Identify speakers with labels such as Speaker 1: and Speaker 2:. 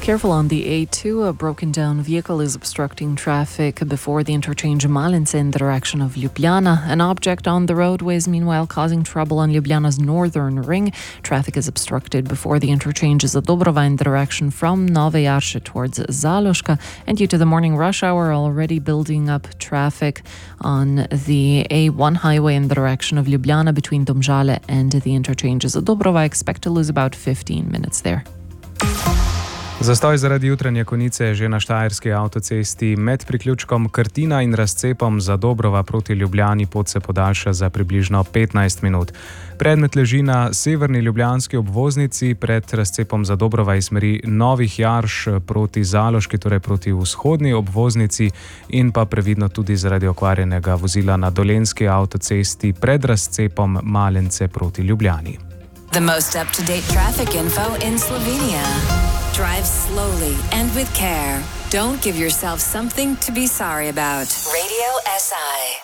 Speaker 1: Careful on the A2, a broken down vehicle is obstructing traffic before the interchange Malince in the direction of Ljubljana. An object on the roadway is meanwhile causing trouble on Ljubljana's northern ring. Traffic is obstructed before the interchange Dobrova in the direction from Nove Jarše towards Zaloška. And due to the morning rush hour, already building up traffic on the A1 highway in the direction of Ljubljana between Domžale and the interchange Dobrova. Expect to lose about 15 minutes there.
Speaker 2: Zastoj zaradi jutranje konice je že na štajerski avtocesti med priključkom Krtina in razcepom Dobrova proti Ljubljani. Pot se podaljša za približno 15 minut. Predmet leži na severni ljubljanski obvoznici pred razcepom Dobrova iz smeri Novih Jarš proti Zaloški, torej proti vzhodni obvoznici, in pa previdno tudi zaradi okvarjenega vozila na dolenjski avtocesti pred razcepom Malence proti Ljubljani.
Speaker 3: The most up-to-date traffic info in Slovenia. Drive slowly and with care. Don't give yourself something to be sorry about. Radio SI.